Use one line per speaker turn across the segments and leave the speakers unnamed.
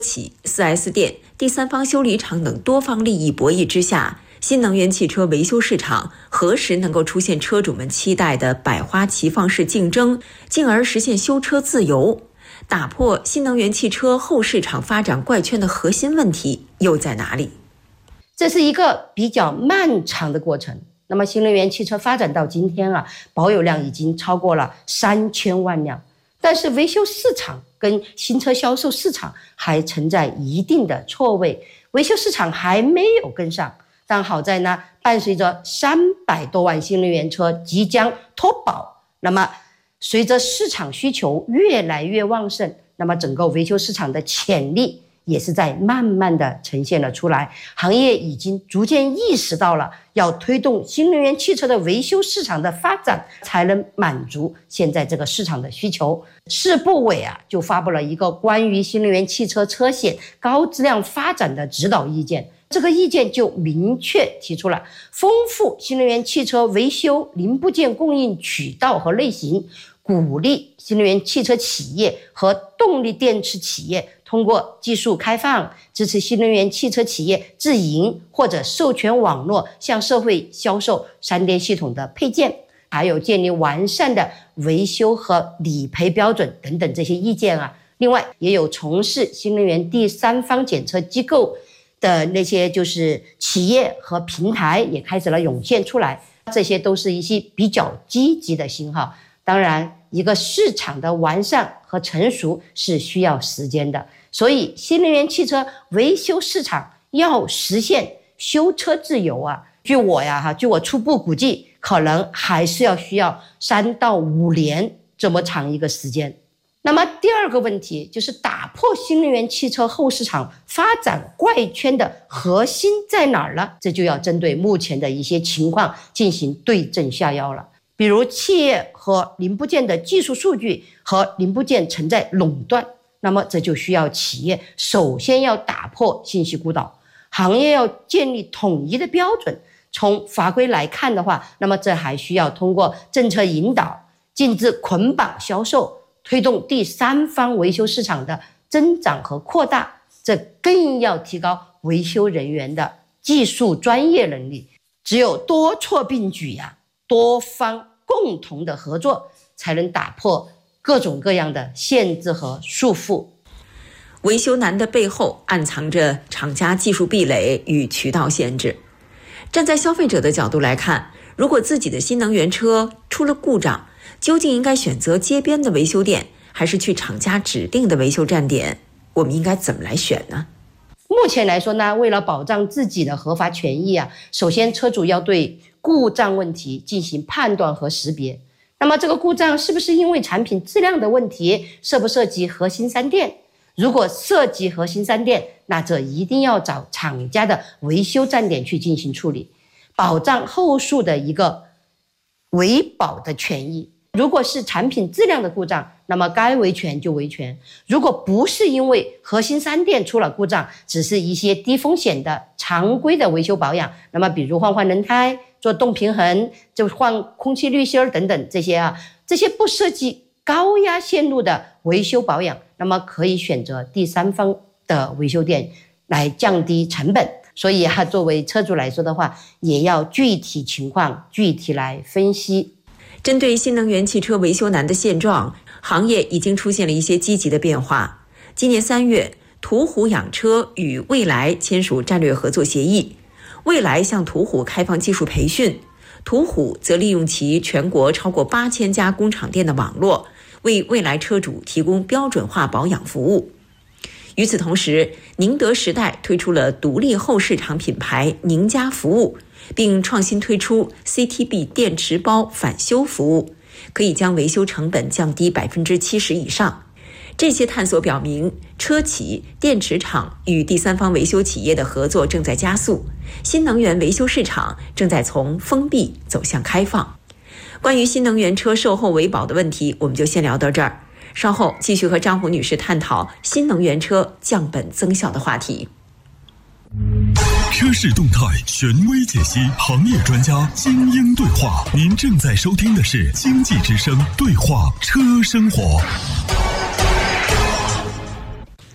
企、4S 店、第三方修理厂等多方利益博弈之下，新能源汽车维修市场何时能够出现车主们期待的百花齐放式竞争，进而实现修车自由？打破新能源汽车后市场发展怪圈的核心问题又在哪里？
这是一个比较漫长的过程。那么新能源汽车发展到今天保有量已经超过了3000万辆，但是维修市场跟新车销售市场还存在一定的错位，维修市场还没有跟上。但好在呢，伴随着300多万新能源车即将脱保，那么随着市场需求越来越旺盛，那么整个维修市场的潜力也是在慢慢的呈现了出来。行业已经逐渐意识到了要推动新能源汽车的维修市场的发展，才能满足现在这个市场的需求。世部委就发布了一个关于新能源汽车车险高质量发展的指导意见。这个意见就明确提出了丰富新能源汽车维修零部件供应渠道和类型，鼓励新能源汽车企业和动力电池企业通过技术开放，支持新能源汽车企业自营或者授权网络向社会销售3电系统的配件，还有建立完善的维修和理赔标准等等这些意见另外也有从事新能源第三方检测机构的那些就是企业和平台也开始了涌现出来，这些都是一些比较积极的信号。当然，一个市场的完善和成熟是需要时间的，所以新能源汽车维修市场要实现修车自由据我初步估计，可能还是需要3到5年这么长一个时间。那么第二个问题就是打破新能源汽车后市场发展怪圈的核心在哪儿呢？这就要针对目前的一些情况进行对症下药了。比如企业和零部件的技术数据和零部件存在垄断，那么这就需要企业首先要打破信息孤岛，行业要建立统一的标准。从法规来看的话，那么这还需要通过政策引导、禁止捆绑销售，推动第三方维修市场的增长和扩大，这更要提高维修人员的技术专业能力。只有多措并举多方共同的合作，才能打破各种各样的限制和束缚。
维修难的背后暗藏着厂家技术壁垒与渠道限制。站在消费者的角度来看，如果自己的新能源车出了故障，究竟应该选择街边的维修店，还是去厂家指定的维修站点？我们应该怎么来选呢？
目前来说呢，为了保障自己的合法权益首先车主要对故障问题进行判断和识别。那么这个故障是不是因为产品质量的问题，涉不涉及核心3电？如果涉及核心3电，那这一定要找厂家的维修站点去进行处理，保障后续的一个维保的权益。如果是产品质量的故障，那么该维权就维权。如果不是因为核心3电出了故障，只是一些低风险的常规的维修保养，那么比如换轮胎、做动平衡、就换空气滤芯等等这些不涉及高压线路的维修保养，那么可以选择第三方的维修店来降低成本。所以作为车主来说的话，也要具体情况具体来分析。
针对新能源汽车维修难的现状，行业已经出现了一些积极的变化。今年3月，途虎养车与蔚来签署战略合作协议，蔚来向途虎开放技术培训，途虎则利用其全国超过8000家工厂店的网络，为蔚来车主提供标准化保养服务。与此同时，宁德时代推出了独立后市场品牌宁家服务，并创新推出 CTB 电池包返修服务，可以将维修成本降低70%以上。这些探索表明，车企、电池厂与第三方维修企业的合作正在加速，新能源维修市场正在从封闭走向开放。关于新能源车售后维保的问题，我们就先聊到这儿。稍后继续和张红女士探讨新能源车降本增效的话题。
车市动态权威解析，行业专家精英对话。您正在收听的是经济之声对话车生活。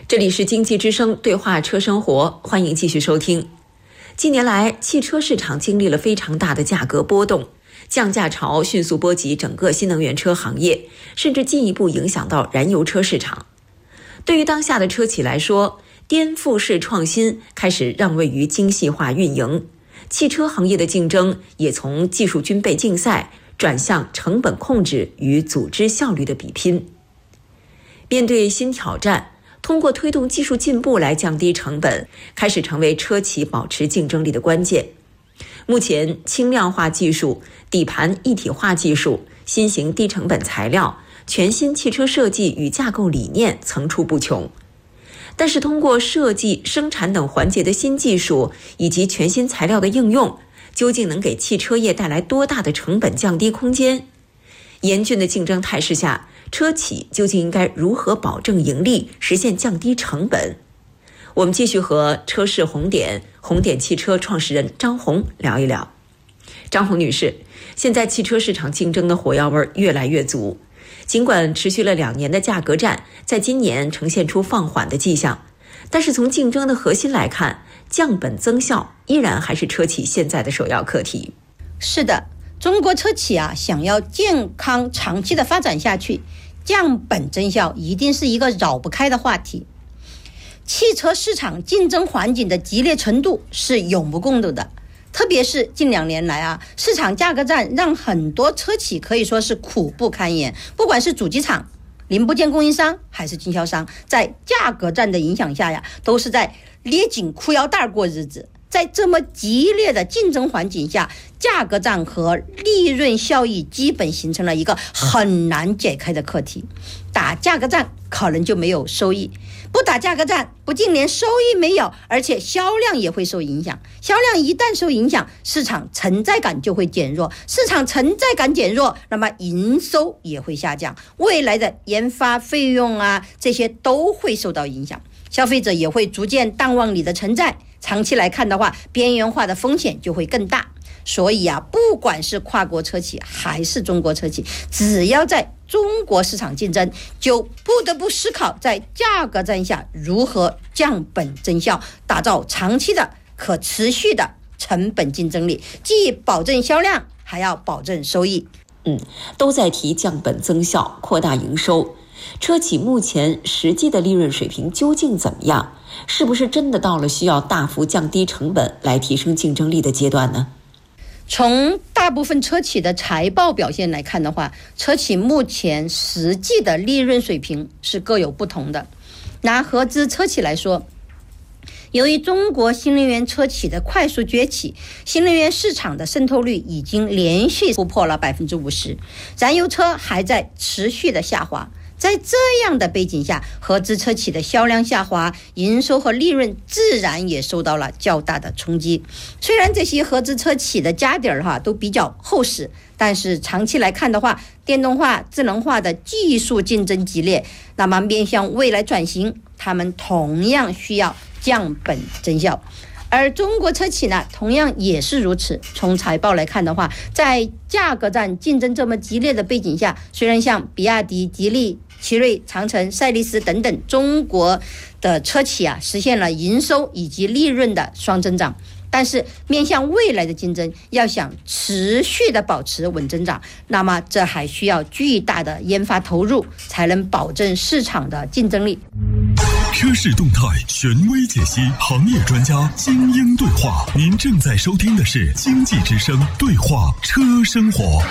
这里是经济之声对话车生活，欢迎继续收听。近年来，汽车市场经历了非常大的价格波动，降价潮迅速波及整个新能源车行业，甚至进一步影响到燃油车市场。对于当下的车企来说，颠覆式创新开始让位于精细化运营，汽车行业的竞争也从技术军备竞赛转向成本控制与组织效率的比拼。面对新挑战，通过推动技术进步来降低成本，开始成为车企保持竞争力的关键。目前，轻量化技术、底盘一体化技术、新型低成本材料、全新汽车设计与架构理念层出不穷。但是，通过设计、生产等环节的新技术以及全新材料的应用，究竟能给汽车业带来多大的成本降低空间？严峻的竞争态势下，车企究竟应该如何保证盈利，实现降低成本？我们继续和车市红点汽车创始人张红聊一聊。张红女士，现在汽车市场竞争的火药味越来越足，尽管持续了2年的价格战在今年呈现出放缓的迹象，但是从竞争的核心来看，降本增效依然还是车企现在的首要课题。
是的，中国车企想要健康长期的发展下去，降本增效一定是一个绕不开的话题。汽车市场竞争环境的激烈程度是永不共度的，特别是近2年来市场价格战让很多车企可以说是苦不堪言，不管是主机厂、零部件供应商还是经销商，在价格战的影响下都是在捏紧裤腰带过日子。在这么激烈的竞争环境下，价格战和利润效益基本形成了一个很难解开的课题。打价格战可能就没有收益，不打价格战不仅连收益没有，而且销量也会受影响。销量一旦受影响，市场承载感就会减弱，市场承载感减弱，那么营收也会下降，未来的研发费用这些都会受到影响，消费者也会逐渐淡忘你的存在。长期来看的话，边缘化的风险就会更大。所以不管是跨国车企还是中国车企，只要在中国市场竞争，就不得不思考在价格战下如何降本增效，打造长期的可持续的成本竞争力，既保证销量还要保证收益。
都在提降本增效，扩大营收。车企目前实际的利润水平究竟怎么样？是不是真的到了需要大幅降低成本来提升竞争力的阶段呢？
从大部分车企的财报表现来看的话，车企目前实际的利润水平是各有不同的。拿合资车企来说，由于中国新能源车企的快速崛起，新能源市场的渗透率已经连续突破了 50%， 燃油车还在持续的下滑。在这样的背景下，合资车企的销量下滑，营收和利润自然也受到了较大的冲击。虽然这些合资车企的家底都比较厚实，但是长期来看的话，电动化、智能化的技术竞争激烈，那么面向未来转型，他们同样需要降本增效。而中国车企呢，同样也是如此。从财报来看的话，在价格战竞争这么激烈的背景下，虽然像比亚迪、吉利、奇瑞、长城、赛力斯等等中国的车企实现了营收以及利润的双增长，但是面向未来的竞争，要想持续的保持稳增长，那么这还需要巨大的研发投入，才能保证市场的竞争力。
车市动态，权威解析，行业专家精英对话。您正在收听的是经济之声对话车生活。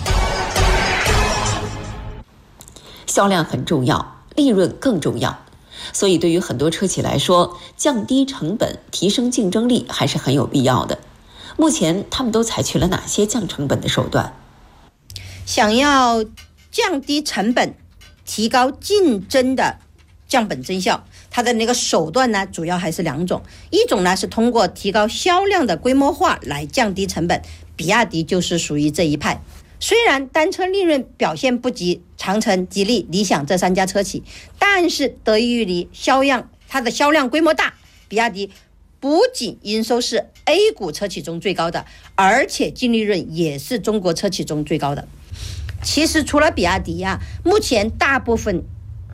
销量很重要，利润更重要，所以对于很多车企来说，降低成本、提升竞争力还是很有必要的。目前他们都采取了哪些降成本的手段？
想要降低成本、提高竞争的降本增效，它的那个手段呢，主要还是2种。一种呢是通过提高销量的规模化来降低成本，比亚迪就是属于这一派。虽然单车利润表现不及长城、吉利、理想这3家车企，但是得益于它的销量规模大，比亚迪不仅营收是 A 股车企中最高的，而且净利润也是中国车企中最高的。其实除了比亚迪目前大部分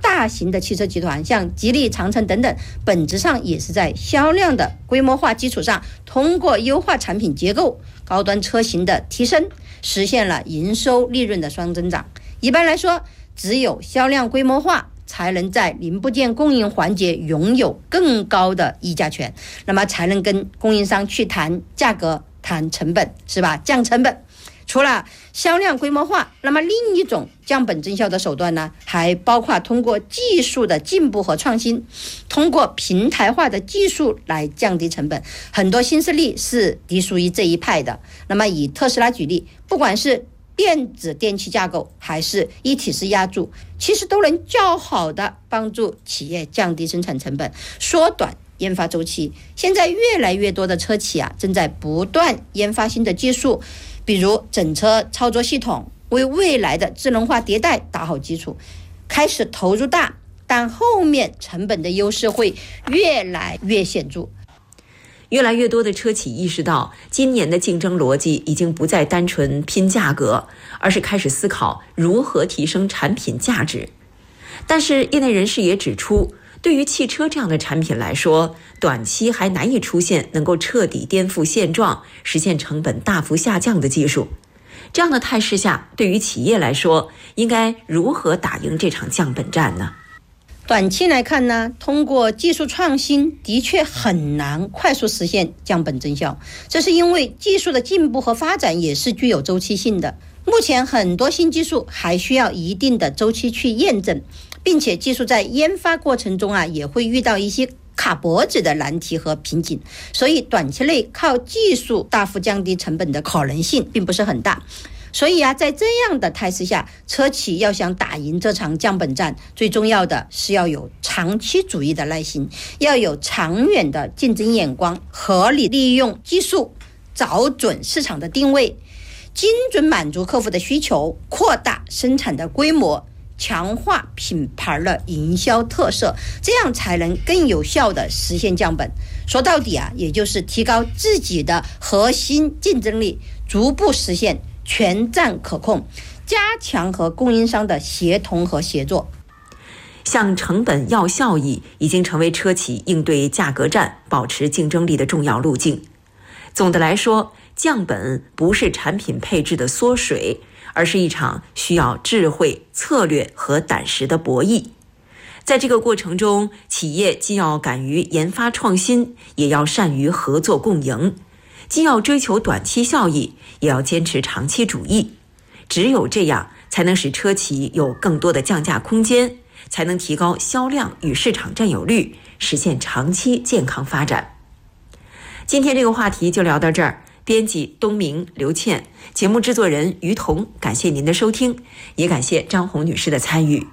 大型的汽车集团，像吉利、长城等等，本质上也是在销量的规模化基础上，通过优化产品结构、高端车型的提升，实现了营收利润的双增长。一般来说，只有销量规模化，才能在零部件供应环节拥有更高的议价权，那么才能跟供应商去谈价格、谈成本，是吧？降成本。除了销量规模化，那么另一种降本增效的手段呢，还包括通过技术的进步和创新，通过平台化的技术来降低成本。很多新势力是隶属于这一派的。那么以特斯拉举例，不管是电子电器架构还是一体式压铸，其实都能较好的帮助企业降低生产成本，缩短研发周期。现在越来越多的车企正在不断研发新的技术，比如整车操作系统，为未来的智能化迭代打好基础。开始投入大，但后面成本的优势会越来越显著。
越来越多的车企意识到，今年的竞争逻辑已经不再单纯拼价格，而是开始思考如何提升产品价值。但是业内人士也指出，对于汽车这样的产品来说，短期还难以出现能够彻底颠覆现状、实现成本大幅下降的技术。这样的态势下，对于企业来说，应该如何打赢这场降本战呢？
短期来看呢，通过技术创新的确很难快速实现降本增效，这是因为技术的进步和发展也是具有周期性的。目前很多新技术还需要一定的周期去验证，并且技术在研发过程中也会遇到一些卡脖子的难题和瓶颈，所以短期内靠技术大幅降低成本的可能性并不是很大。所以在这样的态势下，车企要想打赢这场降本战，最重要的是要有长期主义的耐心，要有长远的竞争眼光，合理利用技术，找准市场的定位，精准满足客户的需求，扩大生产的规模，强化品牌的营销特色，这样才能更有效地实现降本。说到底也就是提高自己的核心竞争力，逐步实现全站可控，加强和供应商的协同和协作。
向成本要效益已经成为车企应对价格战、保持竞争力的重要路径。总的来说，降本不是产品配置的缩水，而是一场需要智慧、策略和胆识的博弈。在这个过程中，企业既要敢于研发创新，也要善于合作共赢，既要追求短期效益，也要坚持长期主义。只有这样，才能使车企有更多的降价空间，才能提高销量与市场占有率，实现长期健康发展。今天这个话题就聊到这儿。编辑东明、刘倩，节目制作人于彤，感谢您的收听，也感谢张红女士的参与。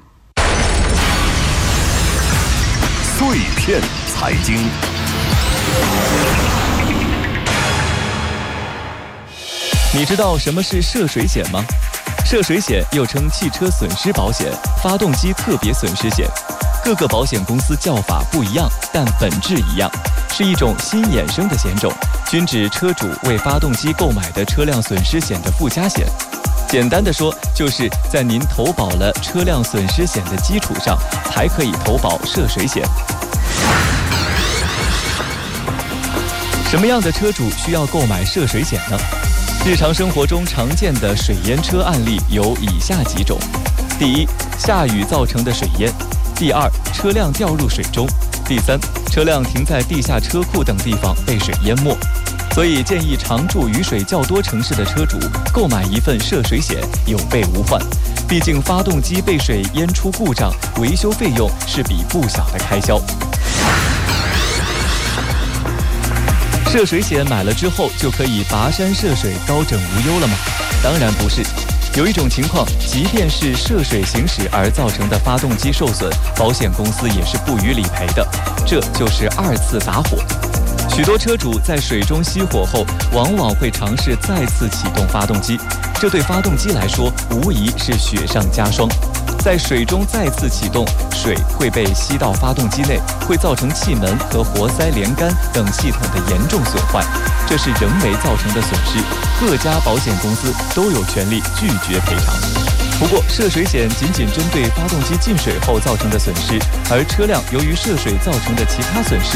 碎片财经，
你知道什么是涉水险吗？涉水险又称汽车损失保险、发动机特别损失险，各个保险公司叫法不一样，但本质一样，是一种新衍生的险种，均指车主为发动机购买的车辆损失险的附加险。简单的说，就是在您投保了车辆损失险的基础上，还可以投保涉水险。什么样的车主需要购买涉水险呢？日常生活中常见的水淹车案例有以下几种：第一，下雨造成的水淹；第二，车辆掉入水中；第三，车辆停在地下车库等地方被水淹没。所以建议常住雨水较多城市的车主购买一份涉水险，有备无患。毕竟发动机被水淹出故障，维修费用是笔不小的开销。涉水险买了之后就可以跋山涉水高枕无忧了吗？当然不是。有一种情况，即便是涉水行驶而造成的发动机受损，保险公司也是不予理赔的，这就是二次打火。许多车主在水中熄火后，往往会尝试再次启动发动机，这对发动机来说无疑是雪上加霜。在水中再次启动，水会被吸到发动机内，会造成气门和活塞连杆等系统的严重损坏，这是人为造成的损失，各家保险公司都有权利拒绝赔偿。 不过，涉水险仅针对发动机进水后造成的损失，而车辆由于涉水造成的其他损失